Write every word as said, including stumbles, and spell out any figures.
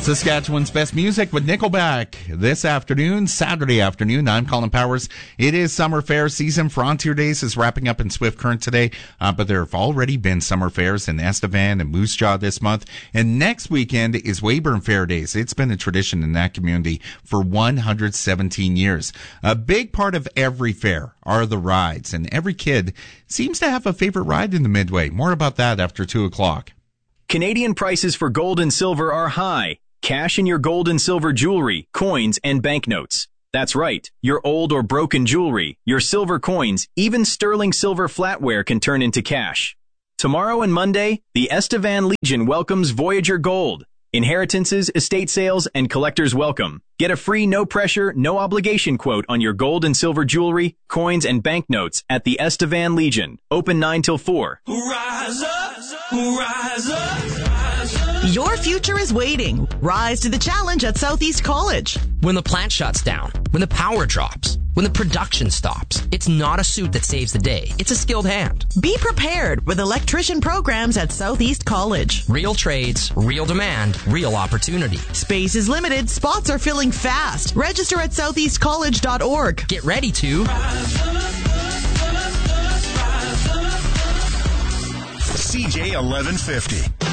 Saskatchewan's best music with Nickelback this afternoon, Saturday afternoon. I'm Colin Powers. It is summer fair season. Frontier Days is wrapping up in Swift Current today, uh, but there have already been summer fairs in Estevan and Moose Jaw this month. And next weekend is Weyburn Fair Days. It's been a tradition in that community for one hundred seventeen years. A big part of every fair are the rides, and every kid seems to have a favorite ride in the Midway. More about that after two o'clock. Canadian prices for gold and silver are high. Cash in your gold and silver jewelry, coins, and banknotes. That's right. Your old or broken jewelry, your silver coins, even sterling silver flatware can turn into cash. Tomorrow and Monday, the Estevan Legion welcomes Voyager Gold. Inheritances, estate sales, and collectors welcome. Get a free, no-pressure, no-obligation quote on your gold and silver jewelry, coins, and banknotes at the Estevan Legion. Open nine till four. Rise up, rise up, rise up. Your future is waiting. Rise to the challenge at Southeast College. When the plant shuts down, when the power drops, when the production stops, it's not a suit that saves the day. It's a skilled hand. Be prepared with electrician programs at Southeast College. Real trades, real demand, real opportunity. Space is limited. Spots are filling fast. Register at southeast college dot org. Get ready to C J eleven fifty.